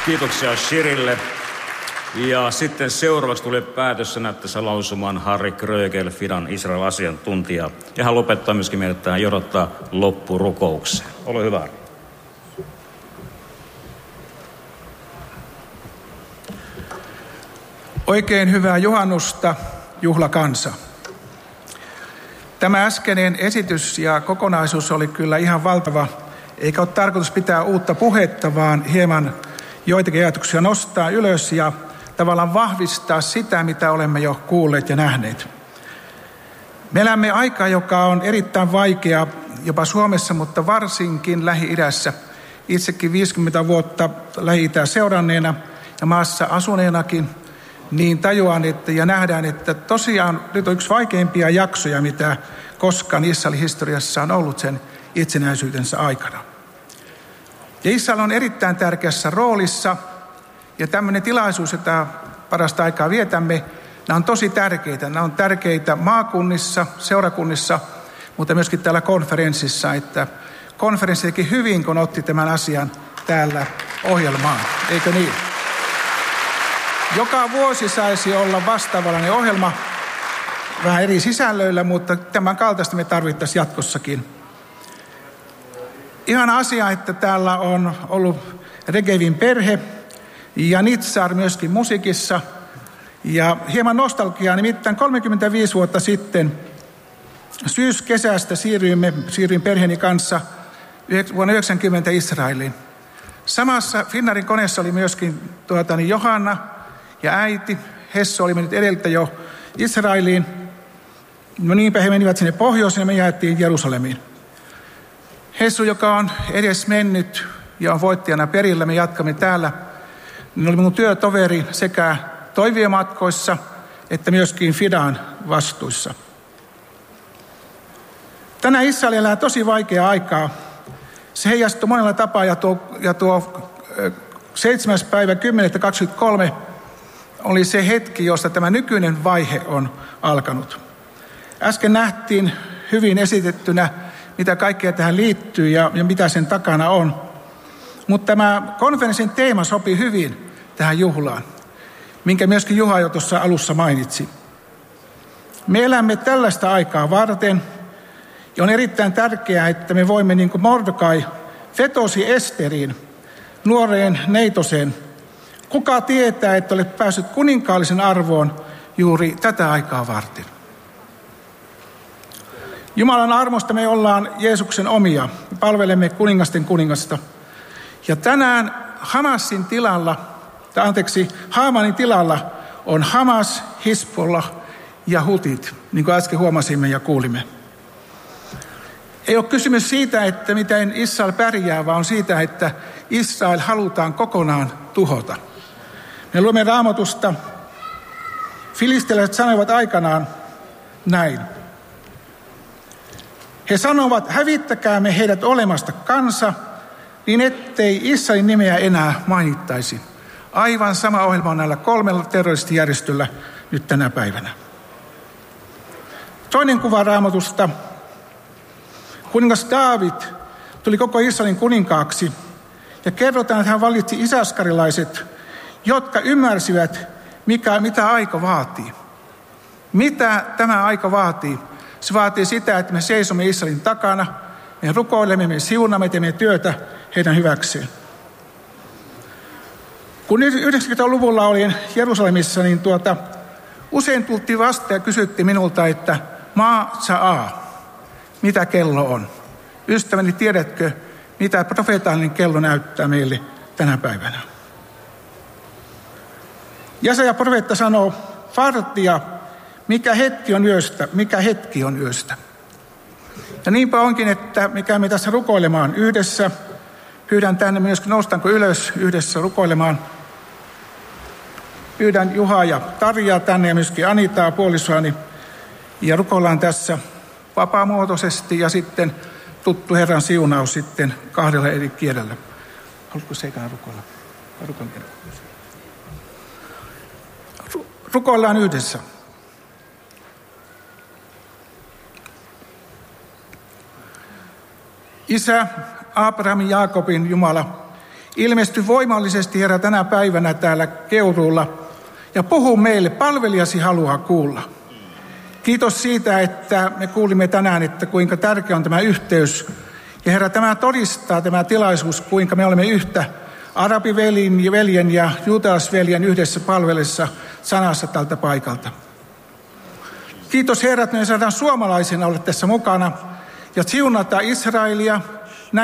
Kiitoksia Shirille. Ja sitten seuraavaksi tulee päätössänä tässä lausumaan Harri Krögel, Fidan Israel-asiantuntija. Ja hän lopettaa myöskin meidät tähän johdottaa loppurukoukseen. Ole hyvä. Oikein hyvää juhannusta, juhlakansa. Tämä äskeinen esitys ja kokonaisuus oli kyllä ihan valtava, eikä ole tarkoitus pitää uutta puhetta, vaan hieman joitakin ajatuksia nostaa ylös ja tavallaan vahvistaa sitä, mitä olemme jo kuulleet ja nähneet. Me elämme aikaa, joka on erittäin vaikea jopa Suomessa, mutta varsinkin Lähi-idässä. Itsekin 50 vuotta Lähi-itää seuranneena ja maassa asuneenakin, niin tajuan ja nähdään, että tosiaan nyt on yksi vaikeimpia jaksoja, mitä koskaan Israelin historiassa on ollut sen itsenäisyytensä aikana. Ja Israel on erittäin tärkeässä roolissa, ja tämmöinen tilaisuus, jota parasta aikaa vietämme, nämä on tosi tärkeitä. Nämä on tärkeitä maakunnissa, seurakunnissa, mutta myöskin täällä konferenssissa, että konferenssi teki hyvin, kun otti tämän asian täällä ohjelmaan, eikö niin? Joka vuosi saisi olla vastaavallainen ohjelma, vähän eri sisällöillä, mutta tämän kaltaista me tarvittaisiin jatkossakin. Ihana asia, että täällä on ollut Regevin perhe ja Nitzar myöskin musiikissa. Ja hieman nostalgiaa, nimittäin 35 vuotta sitten syyskesästä siirryin perheeni kanssa vuonna 1990 Israeliin. Samassa Finnairin koneessa oli myöskin Johanna ja äiti. Hesso oli mennyt edeltä jo Israeliin. No niinpä he menivät sinne pohjoiseen ja me jäätiin Jerusalemiin. Hessu, joka on edes mennyt ja on voittajana perillä, me jatkamme täällä. Niin oli minun työtoveri sekä toiviomatkoissa että myöskin Fidan vastuissa. Tänään Israel elää tosi vaikeaa aikaa. Se heijastuu monella tapaa ja tuo 7. päivä 10.23 oli se hetki, josta tämä nykyinen vaihe on alkanut. Äsken nähtiin hyvin esitettynä, mitä kaikkea tähän liittyy ja mitä sen takana on. Mutta tämä konferenssin teema sopii hyvin tähän juhlaan, minkä myöskin Juha jo tuossa alussa mainitsi. Me elämme tällaista aikaa varten ja on erittäin tärkeää, että me voimme niin kuin Mordekai vetosi Esteriin, nuoreen neitoseen. Kuka tietää, että olet päässyt kuninkaallisen arvoon juuri tätä aikaa varten? Jumalan armosta me ollaan Jeesuksen omia. Me palvelemme kuningasten kuningasta. Ja tänään Haamanin tilalla on Hamas, Hizbollah ja Hutit, niin kuin äsken huomasimme ja kuulimme. Ei ole kysymys siitä, että miten Israel pärjää, vaan siitä, että Israel halutaan kokonaan tuhota. Me luemme Raamatusta. Filisteläiset sanoivat aikanaan näin. He sanovat, hävittäkäämme heidät olemasta kansa, niin ettei Israelin nimeä enää mainittaisi. Aivan sama ohjelma on näillä 3 terroristijärjestöllä nyt tänä päivänä. Toinen kuva Raamatusta. Kuningas Daavid tuli koko Israelin kuninkaaksi ja kerrotaan, että hän valitsi isaskarilaiset, jotka ymmärsivät, mitä aika vaatii. Mitä tämä aika vaatii? Se vaatii sitä, että me seisomme Israelin takana, me rukoilemme, me siunaamme, teemme työtä heidän hyväkseen. Kun 90-luvulla olin Jerusalemissa, niin usein tultiin vastaan ja kysyttiin minulta, että mitä kello on? Ystäväni, tiedätkö, mitä profeetallinen kello näyttää meille tänä päivänä? Jesaja profeetta sanoo, vartija, mikä hetki on yöstä. Ja niinpä onkin, että me käymme tässä rukoilemaan yhdessä. Pyydän tänne myöskin, noustanko ylös yhdessä rukoilemaan. Pyydän Juhaa ja Tarjaa tänne ja myöskin Anitaa puolisoani. Ja rukoillaan tässä vapaamuotoisesti ja sitten tuttu Herran siunaus sitten 2 eri kielellä. Haluatko seikana rukoilla? Rukoillaan yhdessä. Isä, Abrahamin, Jaakobin Jumala, ilmestyi voimallisesti, Herra, tänä päivänä täällä Keuruulla ja puhu meille, palvelijasi haluaa kuulla. Kiitos siitä, että me kuulimme tänään, että kuinka tärkeä on tämä yhteys. Ja Herra, tämä todistaa tämä tilaisuus, kuinka me olemme yhtä arabiveljen ja juutalaisveljen yhdessä palvelessa sanassa tältä paikalta. Kiitos Herra, että me saadaan suomalaisina olla tässä mukana ja siunata Israelia,